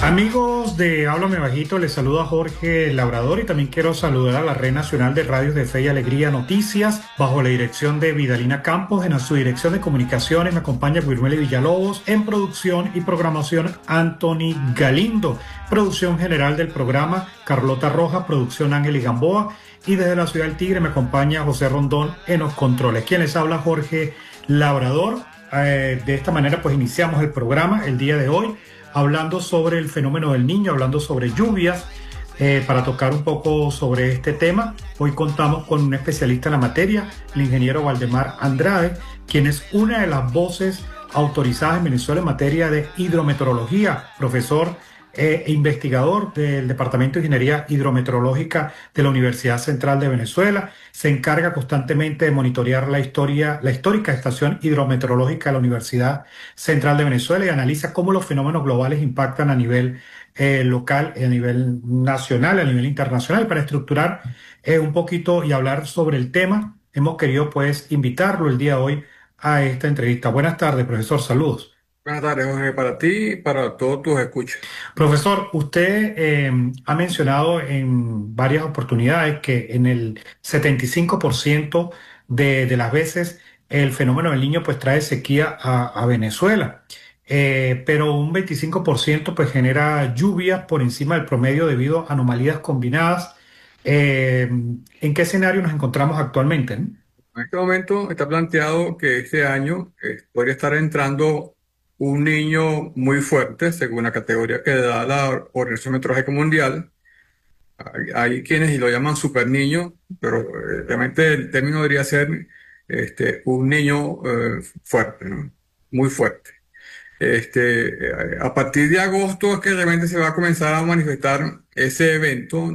Amigos de Háblame Bajito, les saluda Jorge Labrador y también quiero saludar a la Red Nacional de Radios de Fe y Alegría Noticias, bajo la dirección de Vidalina Campos. En su dirección de comunicaciones me acompaña Wilmely Villalobos, en producción y programación Anthony Galindo, producción general del programa Carlota Rojas, producción Ángel y Gamboa, y desde la Ciudad del Tigre me acompaña José Rondón en los controles. Quien les habla, Jorge Labrador. De esta manera pues iniciamos el programa el día de hoy, hablando sobre el fenómeno del Niño, hablando sobre lluvias. Para tocar un poco sobre este tema, hoy contamos con un especialista en la materia, el ingeniero Valdemar Andrade, quien es una de las voces autorizadas en Venezuela en materia de hidrometeorología, profesor e investigador del Departamento de Ingeniería Hidrometeorológica de la Universidad Central de Venezuela. Se encarga constantemente de monitorear la histórica estación hidrometeorológica de la Universidad Central de Venezuela y analiza cómo los fenómenos globales impactan a nivel local, a nivel nacional, a nivel internacional. Para estructurar un poquito y hablar sobre el tema, hemos querido pues invitarlo el día de hoy a esta entrevista. Buenas tardes, profesor, saludos. Buenas tardes, Jorge, para ti y para todos tus escuchas. Profesor, usted ha mencionado en varias oportunidades que en el 75% de las veces el fenómeno del Niño pues trae sequía a Venezuela. Pero un 25% pues genera lluvias por encima del promedio debido a anomalías combinadas. ¿En qué escenario nos encontramos actualmente, no? En este momento está planteado que este año podría estar entrando un niño muy fuerte, según la categoría que da la Organización Meteorológica Mundial. Hay quienes lo llaman super niño, pero realmente el término debería ser un niño fuerte, ¿no? Muy fuerte. A partir de agosto es que realmente se va a comenzar a manifestar ese evento